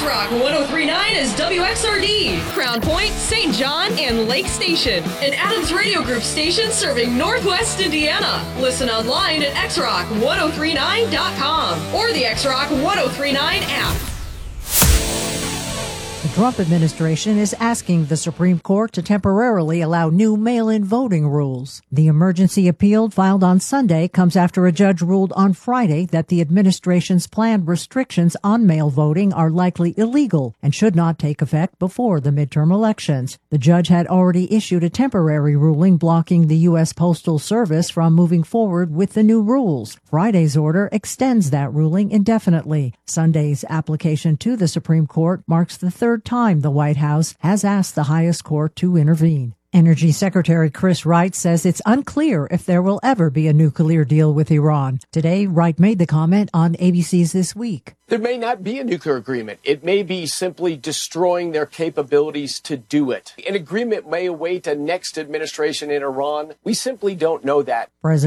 X-Rock 103.9 is WXRD, Crown Point, St. John, and Lake Station. An Adams Radio Group station serving Northwest Indiana. Listen online at xrock1039.com or the X-Rock 1039 app. The Trump administration is asking the Supreme Court to temporarily allow new mail-in voting rules. The emergency appeal filed on Sunday comes after a judge ruled on Friday that the administration's planned restrictions on mail voting are likely illegal and should not take effect before the midterm elections. The judge had already issued a temporary ruling blocking the U.S. Postal Service from moving forward with the new rules. Friday's order extends that ruling indefinitely. Sunday's application to the Supreme Court marks the third time the White House has asked the highest court to intervene. Energy Secretary Chris Wright says it's unclear if there will ever be a nuclear deal with Iran. Today, Wright made the comment on ABC's This Week. There may not be a nuclear agreement. It may be simply destroying their capabilities to do it. An agreement may await a next administration in Iran. We simply don't know that. President